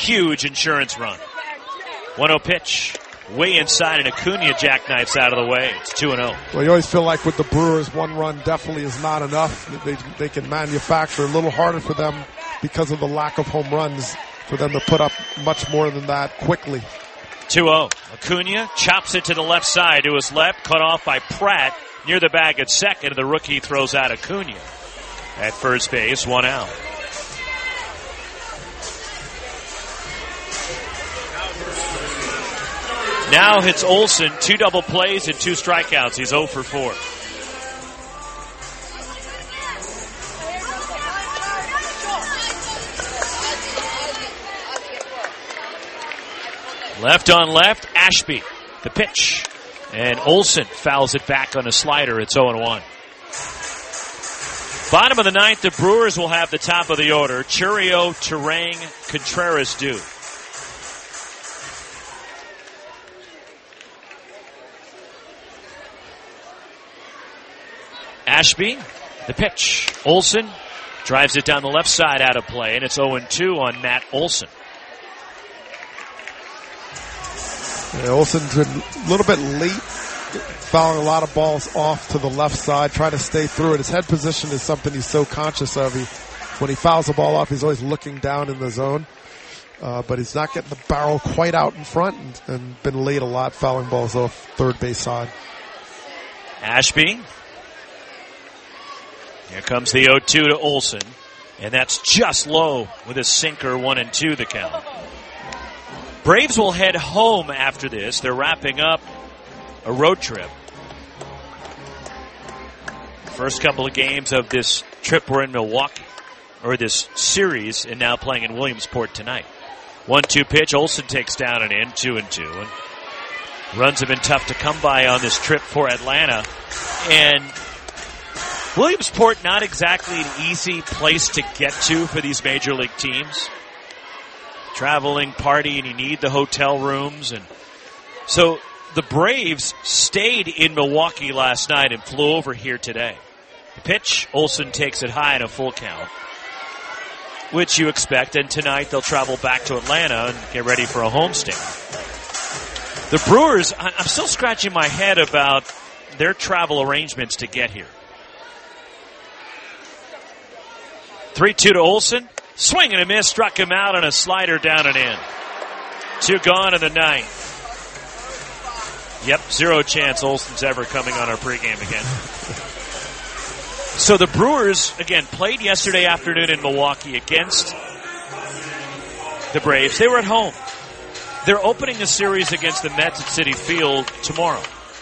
huge insurance run. 1-0 pitch. Way inside, and Acuna jackknifes out of the way. It's 2-0. Well, you always feel like with the Brewers, one run definitely is not enough. They can manufacture a little harder for them because of the lack of home runs for them to put up much more than that quickly. 2-0. Acuna chops it to the left side to his left, cut off by Pratt near the bag at second, and the rookie throws out Acuna at first base, 1 out. Now hits Olsen, 2 double plays and 2 strikeouts. He's 0 for 4. Left on left, Ashby, the pitch. And Olsen fouls it back on a slider. It's 0-1. Bottom of the ninth, the Brewers will have the top of the order. Churio, Turang, Contreras do. Ashby, the pitch. Olsen drives it down the left side out of play, and it's 0-2 on Matt Olsen. Yeah, Olsen's been a little bit late, fouling a lot of balls off to the left side, trying to stay through it. His head position is something he's so conscious of. When he fouls the ball off, he's always looking down in the zone. But he's not getting the barrel quite out in front and been late a lot, fouling balls off third base side. Ashby. Here comes the 0-2 to Olsen, and that's just low with a sinker, 1-2 the count. Braves will head home after this. They're wrapping up a road trip. First couple of games of this trip were in Milwaukee, or this series, and now playing in Williamsport tonight. 1-2 pitch, Olsen takes down and in, 2-2. And runs have been tough to come by on this trip for Atlanta. And Williamsport, not exactly an easy place to get to for these major league teams. Traveling party, and you need the hotel rooms. And so the Braves stayed in Milwaukee last night and flew over here today. The pitch, Olsen takes it high in a full count, which you expect. And tonight they'll travel back to Atlanta and get ready for a homestand. The Brewers, I'm still scratching my head about their travel arrangements to get here. 3-2 to Olsen. Swing and a miss, struck him out on a slider down and in. 2 gone in the ninth. Yep, 0 chance Olsen's ever coming on our pregame again. So the Brewers, again, played yesterday afternoon in Milwaukee against the Braves. They were at home. They're opening a series against the Mets at Citi Field tomorrow.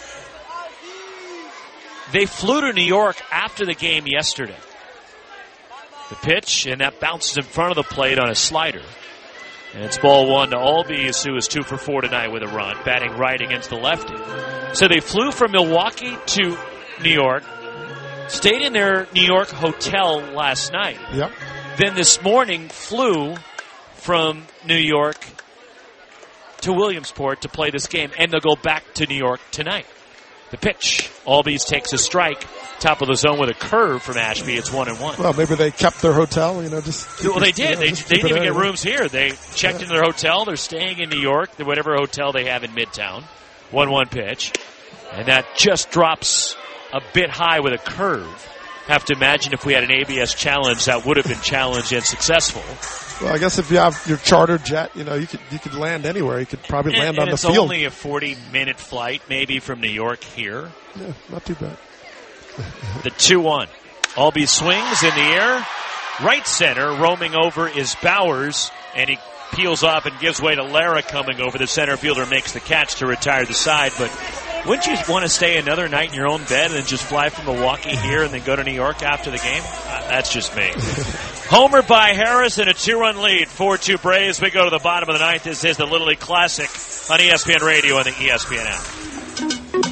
They flew to New York after the game yesterday. The pitch, and that bounces in front of the plate on a slider. And it's ball 1 to Albies, who is 2 for 4 tonight with a run, batting right against the lefty. So they flew from Milwaukee to New York, stayed in their New York hotel last night. Yep. Then this morning flew from New York to Williamsport to play this game, and they'll go back to New York tonight. The pitch, Albies takes a strike. Top of the zone with a curve from Ashby. It's 1-1. Well, maybe they kept their hotel, just. Well, they did. They didn't even get rooms here. They checked into their hotel. They're staying in New York, whatever hotel they have in Midtown. 1-1 pitch. And that just drops a bit high with a curve. Have to imagine if we had an ABS challenge, that would have been challenged and successful. Well, I guess if you have your charter jet, you could land anywhere. You could probably land on the field. It's only a 40-minute flight, maybe, from New York here. Yeah, not too bad. The 2-1. Albies swings in the air. Right center, roaming over is Bowers, and he peels off and gives way to Lara coming over. The center fielder makes the catch to retire the side, but wouldn't you want to stay another night in your own bed and then just fly from Milwaukee here and then go to New York after the game? That's just me. Homer by Harris and a 2-run lead. 4-2 Braves. We go to the bottom of the ninth. This is the Little League Classic on ESPN Radio and the ESPN app.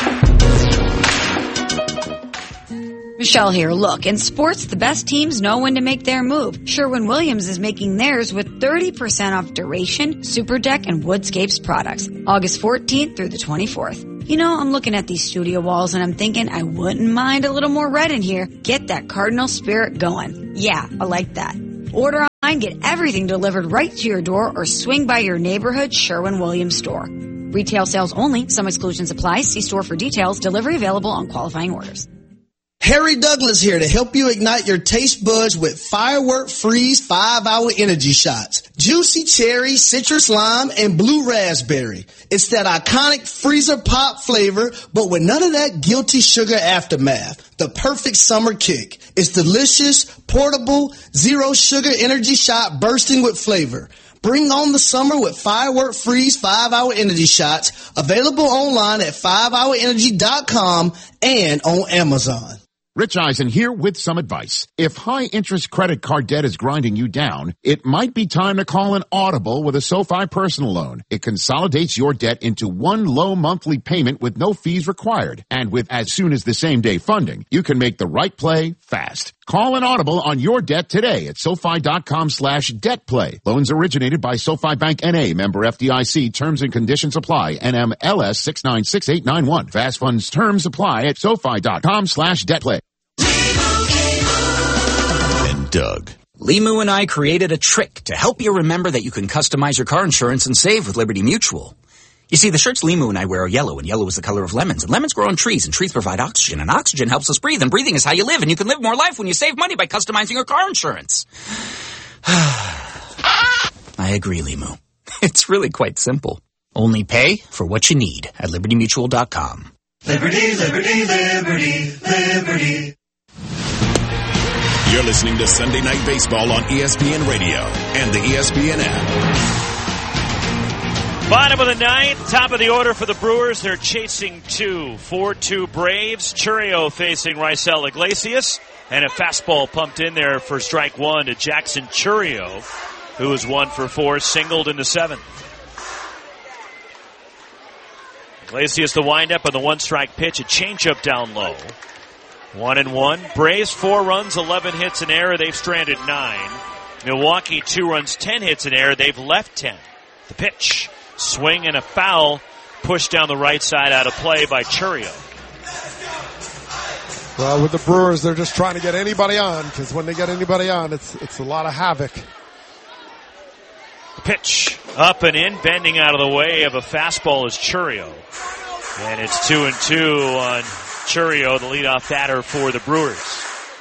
Michelle here. Look, in sports, the best teams know when to make their move. Sherwin-Williams is making theirs with 30% off Duration, Super Deck, and Woodscapes products. August 14th through the 24th. I'm looking at these studio walls and I'm thinking I wouldn't mind a little more red in here. Get that Cardinal spirit going. Yeah, I like that. Order Get everything delivered right to your door or swing by your neighborhood Sherwin-Williams store. Retail sales only. Some exclusions apply. See store for details. Delivery available on qualifying orders. Harry Douglas here to help you ignite your taste buds with Firework Freeze 5-Hour Energy Shots. Juicy cherry, citrus lime, and blue raspberry. It's that iconic freezer pop flavor, but with none of that guilty sugar aftermath. The perfect summer kick. It's delicious, portable, zero sugar energy shot bursting with flavor. Bring on the summer with Firework Freeze 5-Hour Energy Shots. Available online at 5hourenergy.com and on Amazon. Rich Eisen here with some advice. If high-interest credit card debt is grinding you down, it might be time to call an Audible with a SoFi personal loan. It consolidates your debt into one low monthly payment with no fees required. And with as soon as the same-day funding, you can make the right play fast. Call an Audible on your debt today at SoFi.com/debtplay. Loans originated by SoFi Bank N.A. Member FDIC. Terms and conditions apply. NMLS 696891. Fast funds terms apply at SoFi.com/debtplay. And Doug. Limu and I created a trick to help you remember that you can customize your car insurance and save with Liberty Mutual. You see, the shirts Limu and I wear are yellow, and yellow is the color of lemons. And lemons grow on trees, and trees provide oxygen. And oxygen helps us breathe, and breathing is how you live. And you can live more life when you save money by customizing your car insurance. I agree, Limu. It's really quite simple. Only pay for what you need at LibertyMutual.com. Liberty, liberty, liberty, liberty. You're listening to Sunday Night Baseball on ESPN Radio and the ESPN app. Bottom of the ninth, top of the order for the Brewers. They're chasing 4-2 Braves. Chourio facing Raisel Iglesias. And a fastball pumped in there for strike one to Jackson Chourio, who was 1 for 4, singled in the seventh. Iglesias the windup on the one-strike pitch, a changeup down low. 1-1. Braves 4 runs, 11 hits in error. They've stranded 9. Milwaukee 2 runs, 10 hits in error. They've left 10. The pitch. Swing and a foul pushed down the right side out of play by Chourio. Well, with the Brewers, they're just trying to get anybody on, because when they get anybody on, it's a lot of havoc. The pitch up and in, bending out of the way of a fastball is Chourio. And it's 2-2 on Chourio, the leadoff batter for the Brewers.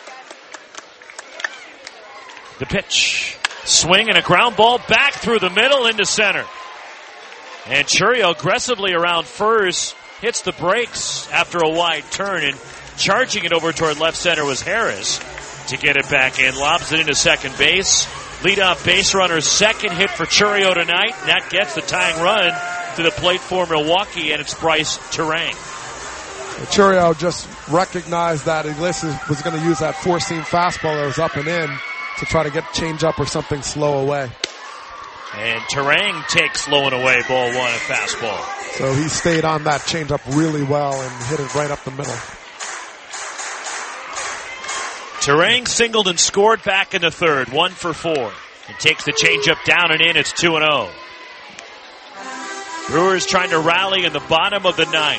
The pitch. Swing and a ground ball back through the middle into center. And Chourio aggressively around first, hits the brakes after a wide turn, and charging it over toward left center was Harris to get it back in. Lobs it into second base. Leadoff base runner's second hit for Chourio tonight. And that gets the tying run to the plate for Milwaukee, and it's Bryce Turang. Chourio just recognized that Iglesias was going to use that four-seam fastball that was up and in to try to get change-up or something slow away. And Turang takes low and away, ball one, a fastball. So he stayed on that changeup really well and hit it right up the middle. Turang singled and scored back in the third, 1 for 4. And takes the changeup down and in, it's 2-0. Brewers trying to rally in the bottom of the ninth.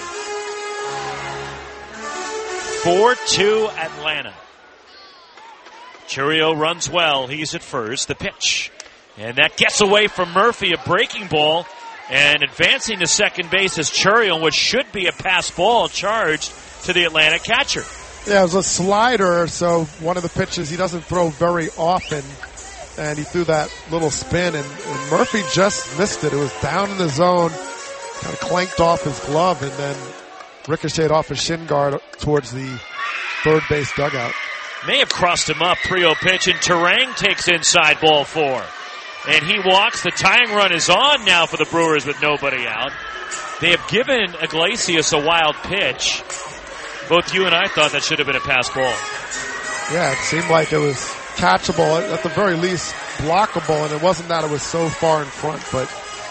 4-2 Atlanta. Chourio runs well, he's at first, the pitch. And that gets away from Murphy, a breaking ball, and advancing to second base is Chourio, which should be a pass ball charged to the Atlanta catcher. Yeah, it was a slider, so one of the pitches he doesn't throw very often, and he threw that little spin, and Murphy just missed it. It was down in the zone, kind of clanked off his glove, and then ricocheted off his shin guard towards the third base dugout. May have crossed him up, 3-0 pitch, and Turang takes inside ball 4. And he walks. The tying run is on now for the Brewers with nobody out. They have given Iglesias a wild pitch. Both you and I thought that should have been a pass ball. Yeah, it seemed like it was catchable, at the very least blockable, and it wasn't that it was so far in front, but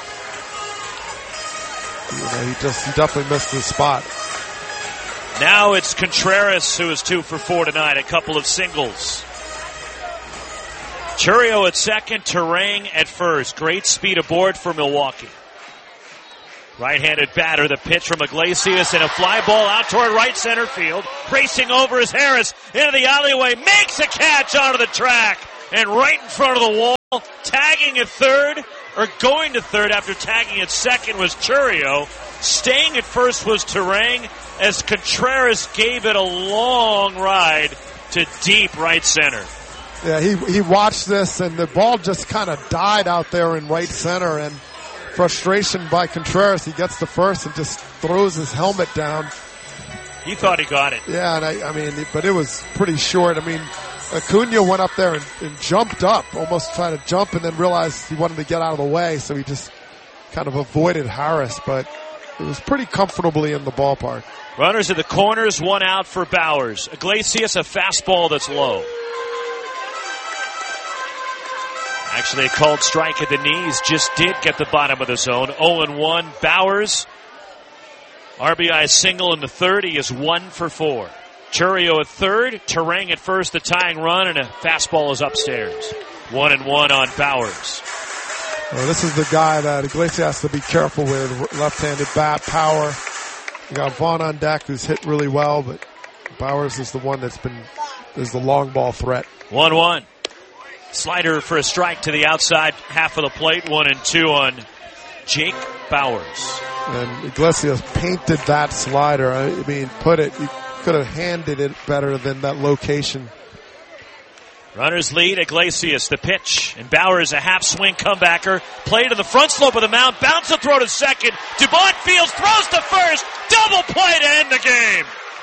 he definitely missed his spot. Now it's Contreras who is 2 for 4 tonight, a couple of singles. Chourio at second, Turang at first. Great speed aboard for Milwaukee. Right-handed batter, the pitch from Iglesias, and a fly ball out toward right center field. Racing over is Harris into the alleyway, makes a catch onto the track. and right in front of the wall. Tagging at third, or going to third after tagging at second, was Chourio. Staying at first was Turang, as Contreras gave it a long ride to deep right center. Yeah, he watched this, and the ball just kind of died out there in right center, and frustration by Contreras. He gets to first and just throws his helmet down. He thought he got it. Yeah, and I mean, but it was pretty short. I mean, Acuna went up there and jumped up, almost trying to jump, and then realized he wanted to get out of the way, so he just kind of avoided Harris, but it was pretty comfortably in the ballpark. Runners at the corners, one out for Bowers. Iglesias, a fastball that's low. Actually, a called strike at the knees just did get the bottom of the zone. 0-1. Bowers, RBI single in the third. He is 1 for 4. Chourio at third, Turang at first, the tying run, and a fastball is upstairs. 1-1 on Bowers. Well, this is the guy that Iglesias has to be careful with. Left-handed bat, power. You got Vaughn on deck, who's hit really well, but Bowers is the one is the long ball threat. 1-1. Slider for a strike to the outside half of the plate. 1-2 on Jake Bowers. And Iglesias painted that slider. I mean, you could have handed it better than that location. Runners lead, Iglesias, the pitch, and Bowers, a half-swing comebacker. Play to the front slope of the mound, bounce a throw to second. Dubon fields, throws to first, double play to end the game.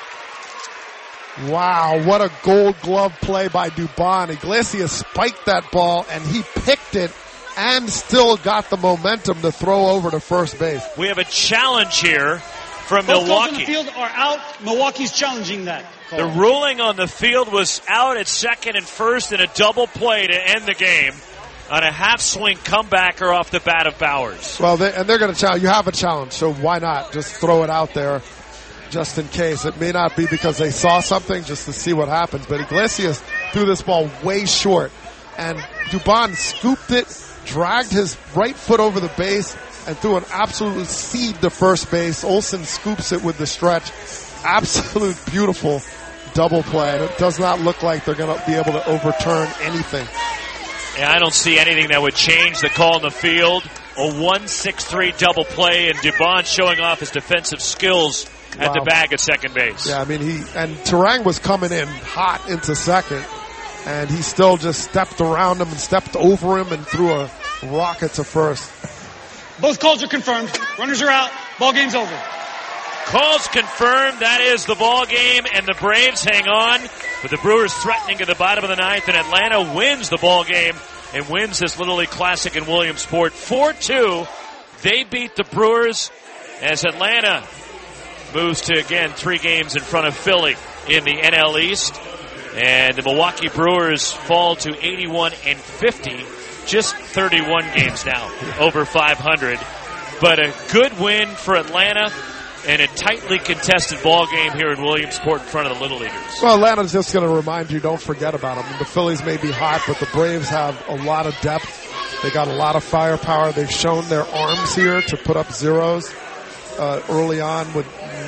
Wow, what a Gold Glove play by Dubon. Iglesias spiked that ball, and he picked it and still got the momentum to throw over to first base. We have a challenge here from Both Milwaukee. calls on the field are out. Milwaukee's challenging that call. The ruling on the field was out at second and first in a double play to end the game on a half-swing comebacker off the bat of Bowers. Well, they're going to challenge. You have a challenge, so why not just throw it out there just in case. It may not be because they saw something, just to see what happens. But Iglesias threw this ball way short, and Dubon scooped it, dragged his right foot over the base, and threw an absolute seed to first base. Olsen scoops it with the stretch. Absolute beautiful double play. And it does not look like they're going to be able to overturn anything. Yeah, I don't see anything that would change the call in the field. A 1-6-3 double play, and Dubon showing off his defensive skills at the bag at second base. Yeah, I mean, Turang was coming in hot into second, and he still just stepped around him and stepped over him and threw a rocket to first. Both calls are confirmed. Runners are out. Ball game's over. Calls confirmed. That is the ball game, and the Braves hang on with the Brewers threatening at the bottom of the ninth, and Atlanta wins the ball game and wins this Little League Classic in Williamsport 4-2. They beat the Brewers as Atlanta moves to, again, 3 games in front of Philly in the NL East. And the Milwaukee Brewers fall to 81-50, just 31 games now, over 500. But a good win for Atlanta and a tightly contested ball game here in Williamsport in front of the Little Leaguers. Well, Atlanta's just going to remind you, don't forget about them. The Phillies may be hot, but the Braves have a lot of depth. They got a lot of firepower. They've shown their arms here to put up zeros early on with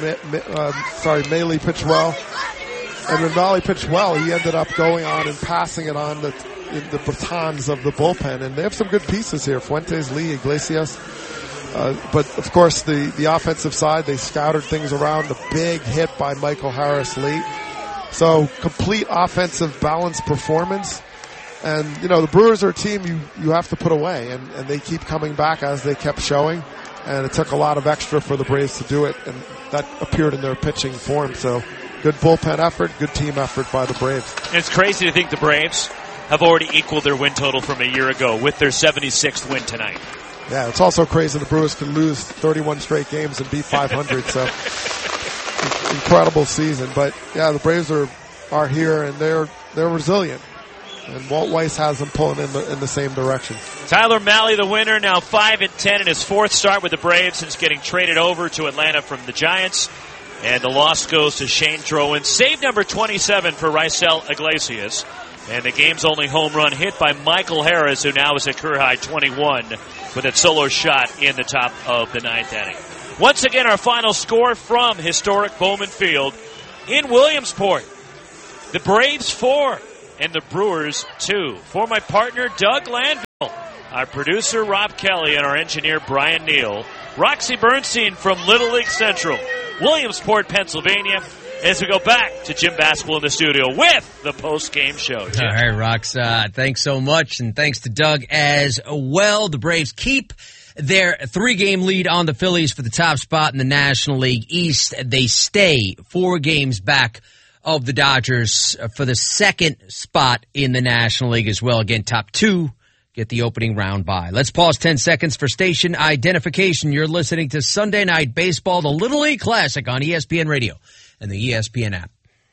Maile pitched well. And when Maile pitched well, he ended up going on and passing it on the batons of the bullpen. And they have some good pieces here. Fuentes, Lee, Iglesias. But, of course, the offensive side, they scouted things around. The big hit by Michael Harris late. So, complete offensive balanced performance. And, the Brewers are a team you have to put away. And they keep coming back as they kept showing. And it took a lot of extra for the Braves to do it. And that appeared in their pitching form. So, good bullpen effort, good team effort by the Braves. And it's crazy to think the Braves have already equaled their win total from a year ago with their 76th win tonight. Yeah, it's also crazy the Brewers can lose 31 straight games and be 500. So, incredible season. But, yeah, the Braves are here, and they're resilient. And Walt Weiss has them pulling in the same direction. Tyler Mahle, the winner, now 5-10 in his 4th start with the Braves since getting traded over to Atlanta from the Giants. And the loss goes to Shane Drowan. Save number 27 for Raisel Iglesias. And the game's only home run hit by Michael Harris, who now is at career high 21 with a solo shot in the top of the 9th inning. Once again, our final score from historic Bowman Field in Williamsport. The Braves 4, and the Brewers 2. For my partner, Doug Landville, our producer, Rob Kelly, and our engineer, Brian Neal, Roxy Bernstein from Little League Central, Williamsport, Pennsylvania, as we go back to Jim Basketball in the studio with the post-game show. Jim. All right, Rox, thanks so much, and thanks to Doug as well. The Braves keep their 3-game lead on the Phillies for the top spot in the National League East. They stay 4 games back of the Dodgers for the second spot in the National League as well. Again, top 2 get the opening round bye. Let's pause 10 seconds for station identification. You're listening to Sunday Night Baseball, the Little League Classic on ESPN Radio and the ESPN app.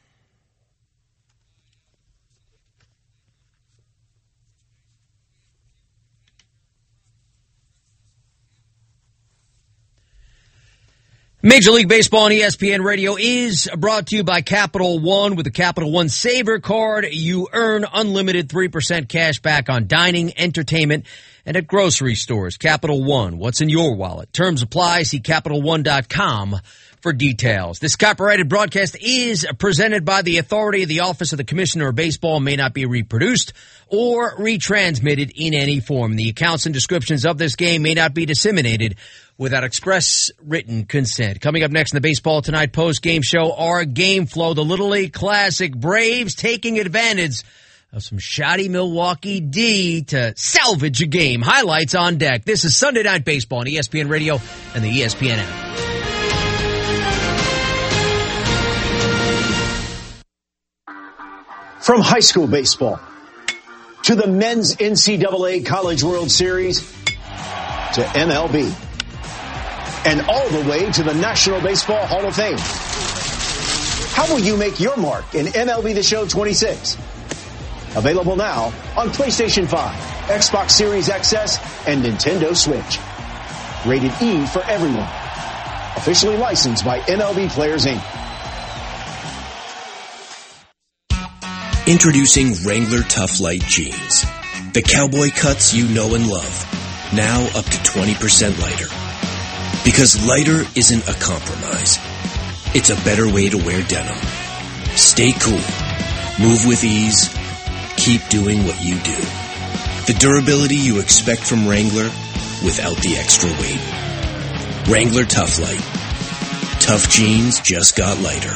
Major League Baseball on ESPN Radio is brought to you by Capital One. With the Capital One Saver Card, you earn unlimited 3% cash back on dining, entertainment, and at grocery stores. Capital One, what's in your wallet? Terms apply. See CapitalOne.com for details. This copyrighted broadcast is presented by the authority of the Office of the Commissioner of Baseball and may not be reproduced or retransmitted in any form. The accounts and descriptions of this game may not be disseminated without express written consent. Coming up next in the Baseball Tonight post-game show, our game flow, the Little League Classic. Braves taking advantage of some shoddy Milwaukee D to salvage a game. Highlights on deck. This is Sunday Night Baseball on ESPN Radio and the ESPN app. From high school baseball to the men's NCAA College World Series to MLB and all the way to the National Baseball Hall of Fame. How will you make your mark in MLB The Show 26? Available now on PlayStation 5, Xbox Series XS, and Nintendo Switch. Rated E for everyone. Officially licensed by MLB Players Inc. Introducing Wrangler Tough Light Jeans. The cowboy cuts you know and love. Now up to 20% lighter. Because lighter isn't a compromise. It's a better way to wear denim. Stay cool. Move with ease. Keep doing what you do. The durability you expect from Wrangler without the extra weight. Wrangler Tough Light. Tough jeans just got lighter.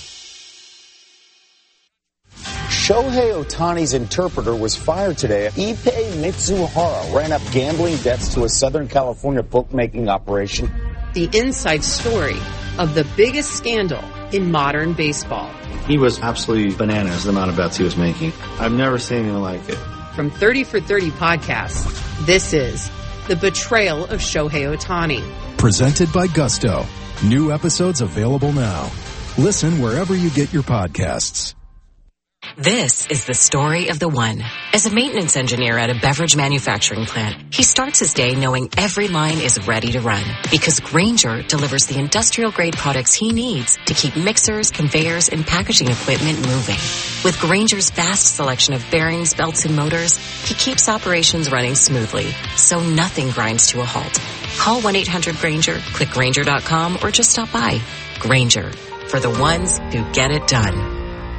Shohei Ohtani's interpreter was fired today. Ippei Mitsuhara ran up gambling debts to a Southern California bookmaking operation. The inside story of the biggest scandal in modern baseball. He was absolutely bananas, the amount of bets he was making. I've never seen anything like it. From 30 for 30 podcasts, this is The Betrayal of Shohei Ohtani. Presented by Gusto. New episodes available now. Listen wherever you get your podcasts. This is the story of the one. As a maintenance engineer at a beverage manufacturing plant, he starts his day knowing every line is ready to run because Grainger delivers the industrial-grade products he needs to keep mixers, conveyors, and packaging equipment moving. With Grainger's vast selection of bearings, belts, and motors, he keeps operations running smoothly, so nothing grinds to a halt. Call 1-800-GRAINGER, click Grainger.com, or just stop by. Grainger, for the ones who get it done.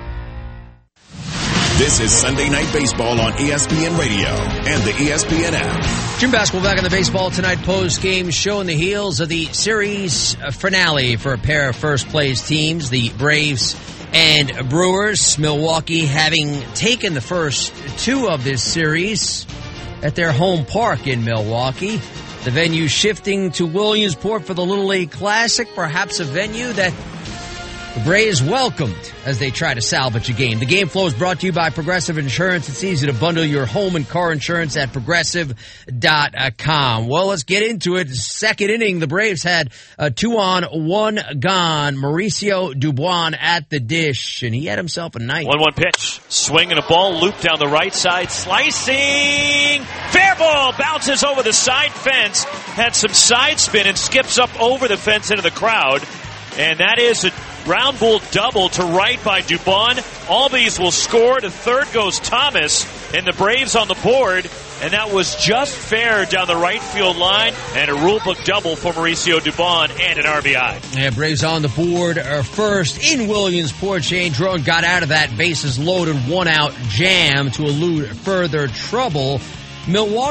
This is Sunday Night Baseball on ESPN Radio and the ESPN app. Jim Basketball back on the Baseball Tonight post-game show in the heels of the series finale for a pair of first-place teams, the Braves and Brewers. Milwaukee having taken the first 2 of this series at their home park in Milwaukee. The venue shifting to Williamsport for the Little League Classic, perhaps a venue that the Braves welcomed as they try to salvage a game. The game flow is brought to you by Progressive Insurance. It's easy to bundle your home and car insurance at Progressive.com. Well, let's get into it. Second inning, the Braves had a 2-on-1 gone. Mauricio Dubois at the dish, and he had himself a night. 1-1 pitch. Swing and a ball looped down the right side. Slicing. Fair ball. Bounces over the side fence. Had some side spin and skips up over the fence into the crowd. And that is a ground ball double to right by Dubon. Albies will score. To third goes Thomas. And the Braves on the board and that was just fair down the right field line, and a rulebook double for Mauricio Dubon and an RBI. Yeah, Braves on the board are first in Williamsport. Shane Drone got out of that bases loaded 1-out jam to elude further trouble. Milwaukee